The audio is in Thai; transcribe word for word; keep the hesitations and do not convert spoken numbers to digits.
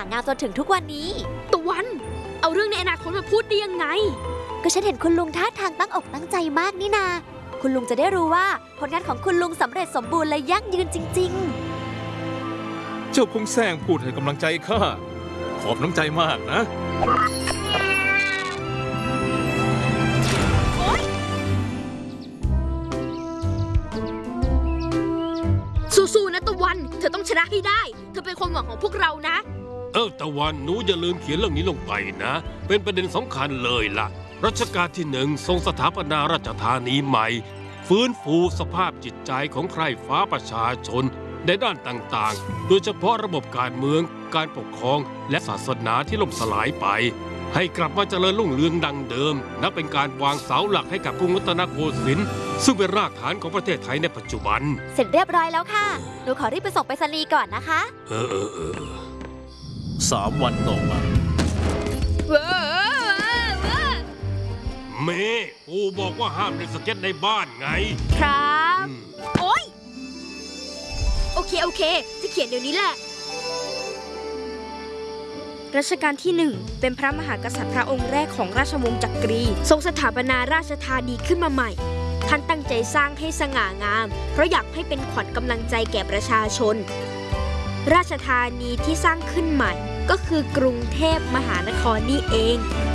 งามจนถึงทุกวันนี้ตะวันเอาเรื่องในอนาคตมาพูดได้ยังไงก็ฉันเห็นคุณลุงท่าทางตั้งอกตั้งใจมากนี่นาคุณลุงจะได้รู้ว่าผลงานของคุณลุงสำเร็จสมบูรณ์และยั่งยืนจริงๆเจ้าพงแซงพูดให้กำลังใจข้าขอบน้ำใจมากนะสู้ๆนะตะวันเธอต้องชนะให้ได้เธอเป็นความหวังของพวกเรานะเออตะวันหนูอย่าลืมเขียนเรื่องนี้ลงไปนะเป็นประเด็นสำคัญเลยล่ะรัชกาลที่หนึ่งทรงสถาปนาราชธานีใหม่ฟื้นฟูสภาพจิตใจของใคร่ฟ้าประชาชนในด้านต่างๆโดยเฉพาะระบบการเมืองการปกครองและศาสนาที่ล่มสลายไปให้กลับมาเจริญรุ่งเรืองดังเดิมนับเป็นการวางเสาหลักให้กับกรุงรัตนโกสินทร์ซึ่งเป็นรากฐานของประเทศไทยในปัจจุบันเสร็จเรียบร้อยแล้วค่ะหนูขอรีบไปส่งไปรษณีย์ก่อนนะคะเออเออเออสามวันต่อมาเมย์ปู่บอกว่าห้ามเล่นสเก็ตในบ้านไงครับโอ๊ยโอเคโอเคจะเขียนเดี๋ยวนี้แหละรัชกาลที่หนึ่งเป็นพระมหากษัตริย์พระองค์แรกของราชวงศ์จักรีทรงสถาปนาราชธานีขึ้นมาใหม่ท่านตั้งใจสร้างให้สง่างามเพราะอยากให้เป็นขวัญกำลังใจแก่ประชาชนราชธานีที่สร้างขึ้นใหม่ก็คือกรุงเทพมหานครนี่เอง